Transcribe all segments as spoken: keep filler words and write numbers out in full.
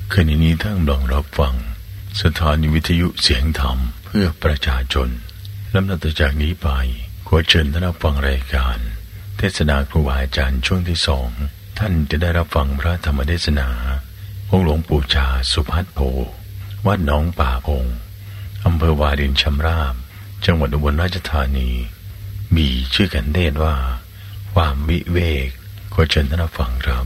ขณะนี้ท่านกำลังรับฟังสถานีวิทยุเสียงธรรมเพื่อประชาชนลำดับต่อจากนี้ไปขอเชิญท่านรับฟังรายการเทศนาครูบาอาจารย์ช่วงที่สองท่านจะได้รับฟังพระธรรมเทศนาของหลวงปู่ชาสุภัทโภวัดหนองป่าพงอำเภอวารินชำราบจังหวัดอุบลราชธานีมีชื่อกันเทศว่าความวิเวกขอเชิญท่านรับฟังครับ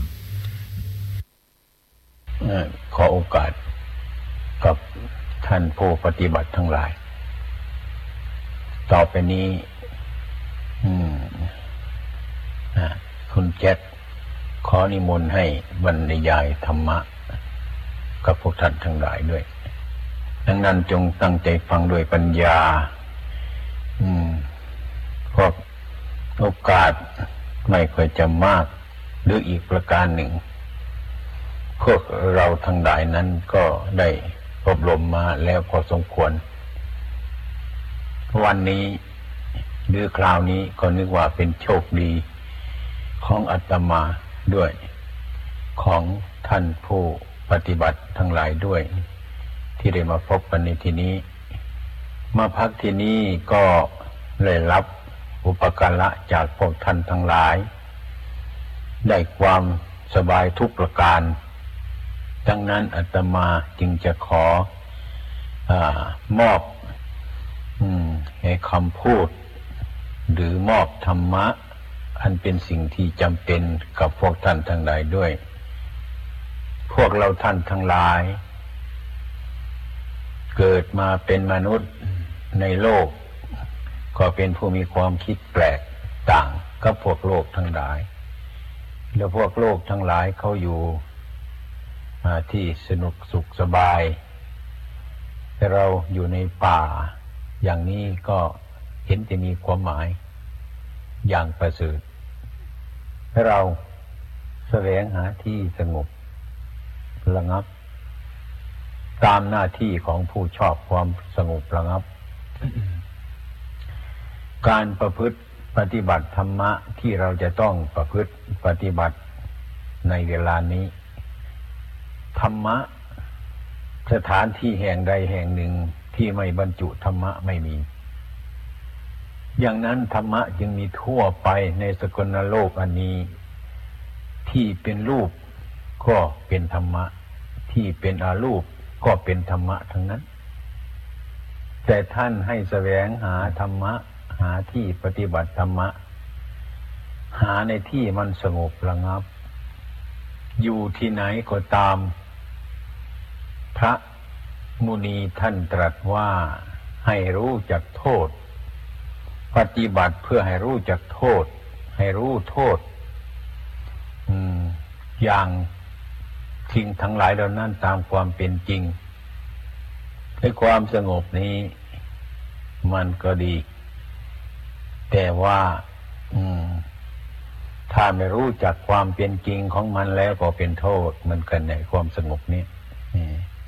ขอโอกาสกับท่านผู้ปฏิบัติทั้งหลายต่อไปนี้คุณแจ็คขอนิมนต์ให้บรรยายธรรมะกับพวกท่านทั้งหลายด้วยดังนั้นจงตั้งใจฟังด้วยปัญญาเพราะโอกาสไม่ค่อยจะมากหรืออีกประการหนึ่งพวกเราทั้งหลายนั้นก็ได้อบรมมาแล้วพอสมควรวันนี้หรือคราวนี้ก็นึกว่าเป็นโชคดีของอาตมาด้วยของท่านผู้ปฏิบัติทั้งหลายด้วยที่ได้มาพบกันในที่นี้มาพักที่นี้ก็ได้รับอุปการะจากพวกท่านทั้งหลายได้ความสบายทุกประการดังนั้นอาตมาจึงจะขออ่ามอบอืมให้คำพูดหรือมอบธรรมะอันเป็นสิ่งที่จำเป็นกับพวกท่านทั้งหลายด้วยพวกเราท่านทั้งหลายเกิดมาเป็นมนุษย์ในโลกก็เป็นผู้มีความคิดแปลกต่างกับพวกโลกทั้งหลายแล้วพวกโลกทั้งหลายเขาอยู่ที่สนุกสุขสบายแต่เราอยู่ในป่าอย่างนี้ก็เห็นจะมีความหมายอย่างประเสริฐให้เราแสวงหาที่สงบระงับตามหน้าที่ของผู้ชอบความสงบระงับ การประพฤติปฏิบัติธรรมะที่เราจะต้องประพฤติปฏิบัติในเวลานี้ธรรมะสถานที่แห่งใดแห่งหนึ่งที่ไม่บรรจุธรรมะไม่มีอย่างนั้นธรรมะจึงมีทั่วไปในสกลโลกอันนี้ที่เป็นรูปก็เป็นธรรมะที่เป็นอารูปก็เป็นธรรมะทั้งนั้นแต่ท่านให้แสวงหาธรรมะหาที่ปฏิบัติธรรมะหาในที่มันสงบระงับอยู่ที่ไหนก็ตามพระมุนีท่านตรัสว่าให้รู้จักโทษปฏิบัติเพื่อให้รู้จักโทษให้รู้โทษอืมอย่างสิ่งทั้งหลายเหล่านั้นตามความเป็นจริงให้ความสงบนี้มันก็ดีแต่ว่าอืมถ้าไม่รู้จักความเป็นจริงของมันแล้วก็เป็นโทษเหมือนกันในความสงบนี้